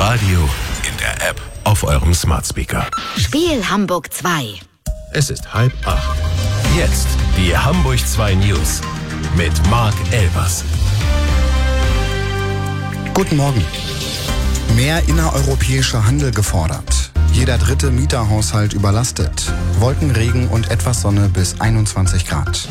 Radio, in der App, auf eurem Smart Speaker. Spiel Hamburg 2. Es ist 7:30. Jetzt die Hamburg 2 News mit Marc Elbers. Guten Morgen. Mehr innereuropäischer Handel gefordert. Jeder dritte Mieterhaushalt überlastet. Wolkenregen und etwas Sonne bis 21 Grad.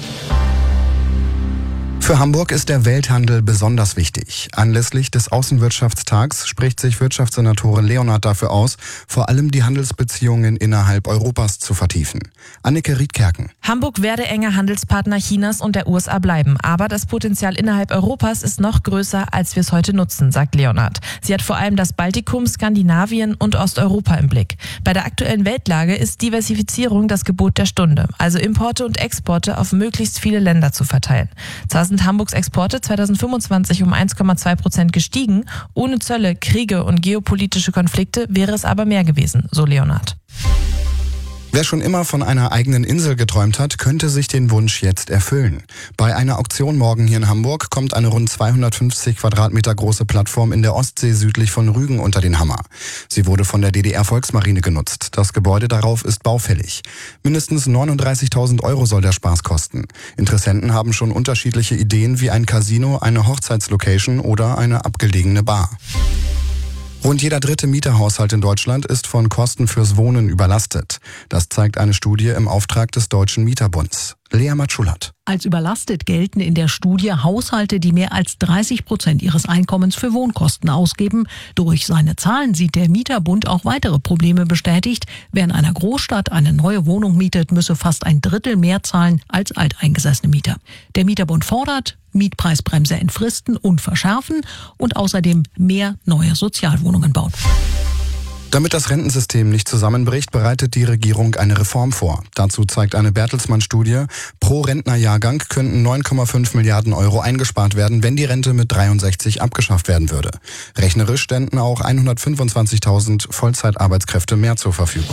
Für Hamburg ist der Welthandel besonders wichtig. Anlässlich des Außenwirtschaftstags spricht sich Wirtschaftssenatorin Leonhardt dafür aus, vor allem die Handelsbeziehungen innerhalb Europas zu vertiefen. Anneke Riedkerken. Hamburg werde enger Handelspartner Chinas und der USA bleiben. Aber das Potenzial innerhalb Europas ist noch größer, als wir es heute nutzen, sagt Leonhardt. Sie hat vor allem das Baltikum, Skandinavien und Osteuropa im Blick. Bei der aktuellen Weltlage ist Diversifizierung das Gebot der Stunde. Also Importe und Exporte auf möglichst viele Länder zu verteilen. Zwar sind Hamburgs Exporte 2025 um 1,2% gestiegen. Ohne Zölle, Kriege und geopolitische Konflikte wäre es aber mehr gewesen, so Leonhardt. Wer schon immer von einer eigenen Insel geträumt hat, könnte sich den Wunsch jetzt erfüllen. Bei einer Auktion morgen hier in Hamburg kommt eine rund 250 Quadratmeter große Plattform in der Ostsee südlich von Rügen unter den Hammer. Sie wurde von der DDR-Volksmarine genutzt. Das Gebäude darauf ist baufällig. Mindestens 39.000 € soll der Spaß kosten. Interessenten haben schon unterschiedliche Ideen wie ein Casino, eine Hochzeitslocation oder eine abgelegene Bar. Rund jeder dritte Mieterhaushalt in Deutschland ist von Kosten fürs Wohnen überlastet. Das zeigt eine Studie im Auftrag des Deutschen Mieterbunds. Lea Matschulat. Als überlastet gelten in der Studie Haushalte, die mehr als 30% ihres Einkommens für Wohnkosten ausgeben. Durch seine Zahlen sieht der Mieterbund auch weitere Probleme bestätigt. Wer in einer Großstadt eine neue Wohnung mietet, müsse fast ein Drittel mehr zahlen als alteingesessene Mieter. Der Mieterbund fordert Mietpreisbremse entfristen und verschärfen und außerdem mehr neue Sozialwohnungen bauen. Damit das Rentensystem nicht zusammenbricht, bereitet die Regierung eine Reform vor. Dazu zeigt eine Bertelsmann-Studie, pro Rentnerjahrgang könnten 9,5 Milliarden € eingespart werden, wenn die Rente mit 63 abgeschafft werden würde. Rechnerisch ständen auch 125.000 Vollzeitarbeitskräfte mehr zur Verfügung.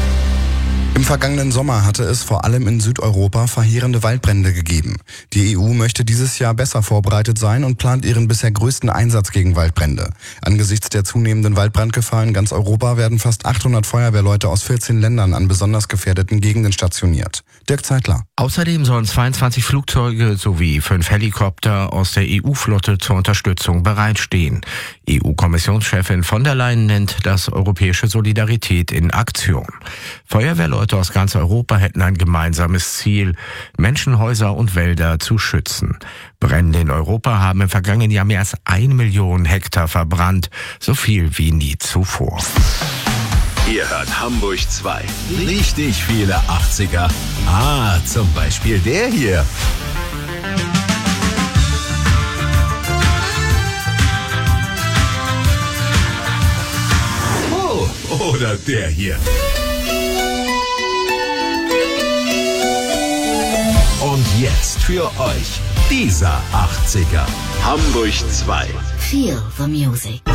Im vergangenen Sommer hatte es vor allem in Südeuropa verheerende Waldbrände gegeben. Die EU möchte dieses Jahr besser vorbereitet sein und plant ihren bisher größten Einsatz gegen Waldbrände. Angesichts der zunehmenden Waldbrandgefahr in ganz Europa werden fast 800 Feuerwehrleute aus 14 Ländern an besonders gefährdeten Gegenden stationiert. Dirk Zeitler. Außerdem sollen 22 Flugzeuge sowie 5 Helikopter aus der EU-Flotte zur Unterstützung bereitstehen. EU-Kommissionschefin von der Leyen nennt das europäische Solidarität in Aktion. Feuerwehrleute aus ganz Europa hätten ein gemeinsames Ziel, Menschen, Häuser und Wälder zu schützen. Brände in Europa haben im vergangenen Jahr mehr als 1 Million Hektar verbrannt, so viel wie nie zuvor. Ihr hört Hamburg 2. Richtig viele 80er. Zum Beispiel der hier. Oh, oder der hier. Und jetzt für euch dieser 80er. Hamburg 2. Feel the music.